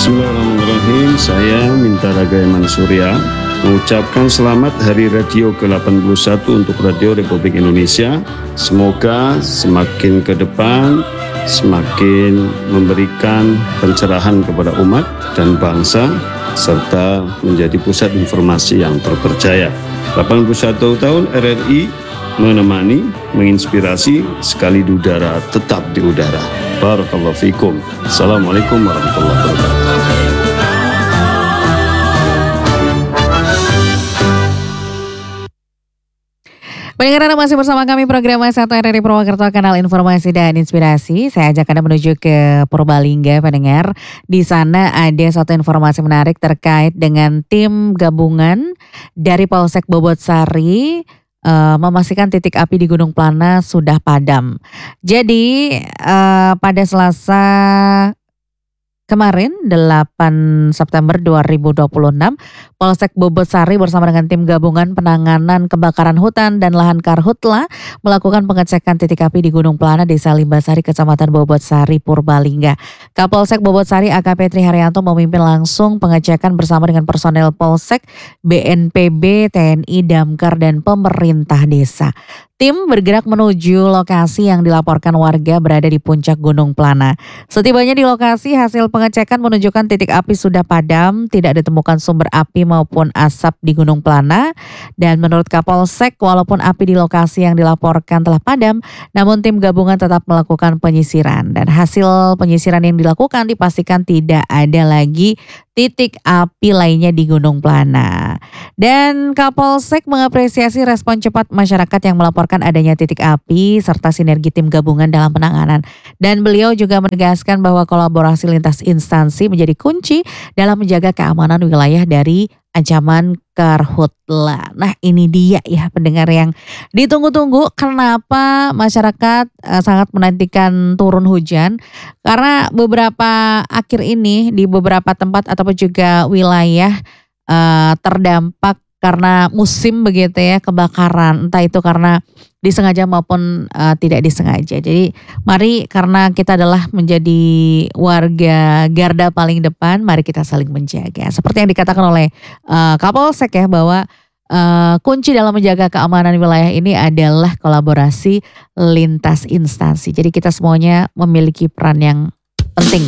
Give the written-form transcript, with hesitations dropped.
Bismillahirrahmanirrahim. Saya Minta Raga Eman Surya mengucapkan selamat Hari Radio ke-81 untuk Radio Republik Indonesia. Semoga semakin ke depan semakin memberikan pencerahan kepada umat dan bangsa serta menjadi pusat informasi yang terpercaya. 81 tahun RRI menemani, menginspirasi, sekali di udara tetap di udara. Barakallahu fikum. Assalamualaikum warahmatullahi wabarakatuh. Pendengar Anda masih bersama kami program S1 RRI Purwokerto, kanal informasi dan inspirasi. Saya ajak Anda menuju ke Purbalingga, pendengar. Di sana ada satu informasi menarik terkait dengan tim gabungan dari Polsek Bobotsari memastikan titik api di Gunung Plana sudah padam. Jadi pada Selasa kemarin 8 September 2026, Polsek Bobotsari bersama dengan tim gabungan penanganan kebakaran hutan dan lahan Karhutla melakukan pengecekan titik api di Gunung Plana, Desa Limbasari, Kecamatan Bobotsari, Purbalingga. Kapolsek Bobotsari AKP Tri Haryanto memimpin langsung pengecekan bersama dengan personel Polsek, BNPB, TNI, Damkar, dan pemerintah desa. Tim bergerak menuju lokasi yang dilaporkan warga berada di puncak Gunung Plana. Setibanya di lokasi, hasil pengecekan menunjukkan titik api sudah padam, tidak ditemukan sumber api maupun asap di Gunung Plana. Dan menurut Kapolsek, walaupun api di lokasi yang dilaporkan telah padam, namun tim gabungan tetap melakukan penyisiran. Dan hasil penyisiran yang dilakukan dipastikan tidak ada lagi titik api lainnya di Gunung Plana. Dan Kapolsek mengapresiasi respon cepat masyarakat yang melaporkan adanya titik api serta sinergi tim gabungan dalam penanganan. Dan beliau juga menegaskan bahwa kolaborasi lintas instansi menjadi kunci dalam menjaga keamanan wilayah dari ancaman Karhutla. Nah, ini dia ya pendengar yang ditunggu-tunggu, kenapa masyarakat sangat menantikan turun hujan. Karena beberapa akhir ini di beberapa tempat ataupun juga wilayah terdampak karena musim begitu ya, kebakaran. Entah itu karena disengaja maupun tidak disengaja. Jadi mari, karena kita adalah menjadi warga garda paling depan, mari kita saling menjaga. Seperti yang dikatakan oleh Kapolsek ya, bahwa kunci dalam menjaga keamanan wilayah ini adalah kolaborasi lintas instansi. Jadi kita semuanya memiliki peran yang penting.